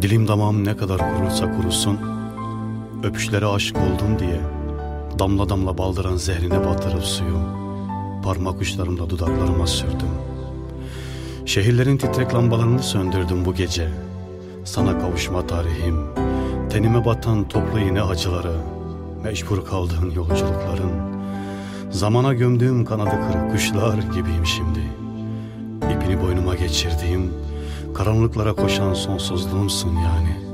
Dilim damağım ne kadar kurursa kurusun, öpüşlere aşık oldum diye damla damla baldıran zehrine batırıp suyu parmak uçlarımla dudaklarıma sürdüm. Şehirlerin titrek lambalarını söndürdüm bu gece. Sana kavuşma tarihim, tenime batan toplu iğne acıları, mecbur kaldığın yolculukların, zamana gömdüğüm kanadı kırık kuşlar gibiyim şimdi. İpini boynuma geçirdiğim, karanlıklara koşan sonsuzluğumsun yani.